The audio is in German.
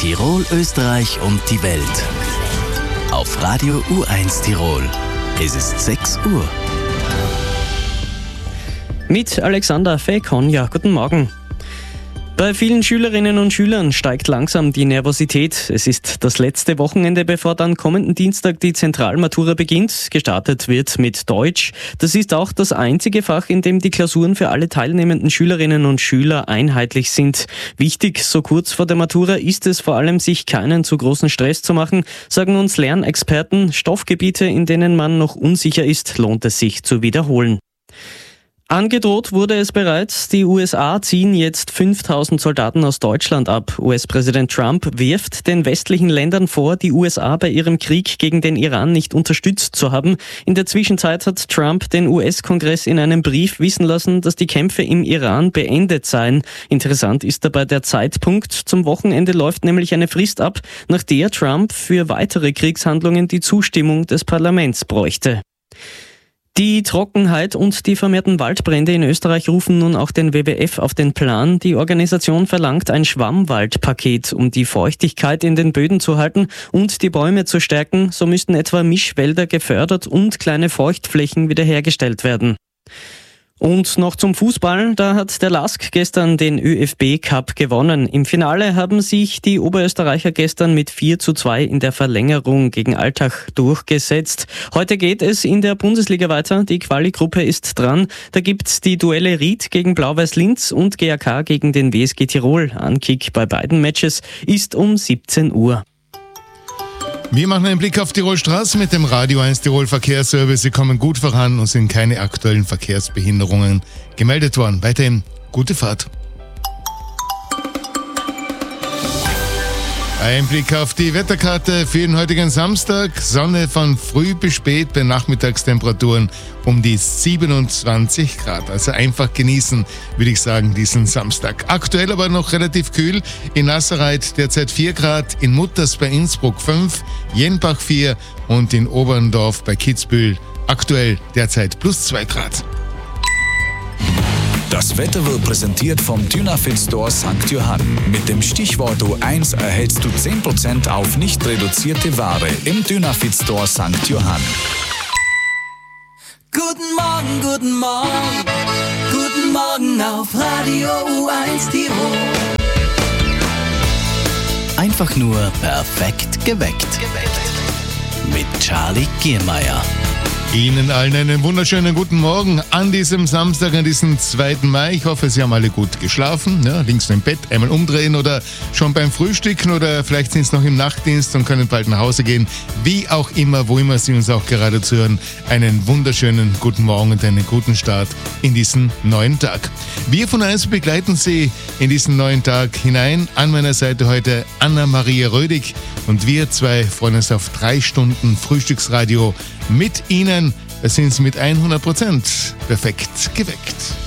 Tirol, Österreich und die Welt. Auf Radio U1 Tirol. Es ist 6 Uhr. Mit Alexander Fekon, guten Morgen. Bei vielen Schülerinnen und Schülern steigt langsam die Nervosität. Es ist das letzte Wochenende, bevor dann kommenden Dienstag die Zentralmatura beginnt. Gestartet wird mit Deutsch. Das ist auch das einzige Fach, in dem die Klausuren für alle teilnehmenden Schülerinnen und Schüler einheitlich sind. Wichtig, so kurz vor der Matura, ist es vor allem, sich keinen zu großen Stress zu machen, sagen uns Lernexperten. Stoffgebiete, in denen man noch unsicher ist, lohnt es sich zu wiederholen. Angedroht wurde es bereits, die USA ziehen jetzt 5000 Soldaten aus Deutschland ab. US-Präsident Trump wirft den westlichen Ländern vor, die USA bei ihrem Krieg gegen den Iran nicht unterstützt zu haben. In der Zwischenzeit hat Trump den US-Kongress in einem Brief wissen lassen, dass die Kämpfe im Iran beendet seien. Interessant ist dabei der Zeitpunkt. Zum Wochenende läuft nämlich eine Frist ab, nach der Trump für weitere Kriegshandlungen die Zustimmung des Parlaments bräuchte. Die Trockenheit und die vermehrten Waldbrände in Österreich rufen nun auch den WWF auf den Plan. Die Organisation verlangt ein Schwammwaldpaket, um die Feuchtigkeit in den Böden zu halten und die Bäume zu stärken. So müssten etwa Mischwälder gefördert und kleine Feuchtflächen wiederhergestellt werden. Und noch zum Fußball, da hat der LASK gestern den ÖFB-Cup gewonnen. Im Finale haben sich die Oberösterreicher gestern mit 4:2 in der Verlängerung gegen Altach durchgesetzt. Heute geht es in der Bundesliga weiter. Die Quali-Gruppe ist dran. Da gibt's die Duelle Ried gegen Blau-Weiß Linz und GAK gegen den WSG Tirol. Ankick bei beiden Matches ist um 17 Uhr. Wir machen einen Blick auf Tirol Straße mit dem Radio 1 Tirol Verkehrsservice. Sie kommen gut voran und sind keine aktuellen Verkehrsbehinderungen gemeldet worden. Weiterhin gute Fahrt. Ein Blick auf die Wetterkarte für den heutigen Samstag. Sonne von früh bis spät bei Nachmittagstemperaturen um die 27 Grad. Also einfach genießen, würde ich sagen, diesen Samstag. Aktuell aber noch relativ kühl. In Nasserreit derzeit 4 Grad, in Mutters bei Innsbruck 5, Jenbach 4 und in Oberndorf bei Kitzbühel aktuell derzeit +2 Grad. Das Wetter wird präsentiert vom Dynafit Store St. Johann. Mit dem Stichwort U1 erhältst du 10% auf nicht reduzierte Ware im Dynafit Store St. Johann. Guten Morgen, guten Morgen, guten Morgen auf Radio U1 Tirol. Einfach nur perfekt geweckt. Mit Charlie Giermeier. Ihnen allen einen wunderschönen guten Morgen an diesem Samstag, an diesem 2. Mai. Ich hoffe, Sie haben alle gut geschlafen. Ja, links im Bett, einmal umdrehen oder schon beim Frühstücken oder vielleicht sind Sie noch im Nachtdienst und können bald nach Hause gehen. Wie auch immer, wo immer Sie uns auch gerade zuhören, einen wunderschönen guten Morgen und einen guten Start in diesen neuen Tag. Wir von eins begleiten Sie in diesen neuen Tag hinein. An meiner Seite heute Anna-Maria Rödig und wir zwei freuen uns auf 3 Stunden Frühstücksradio mit Ihnen. Da sind Sie mit 100% perfekt geweckt.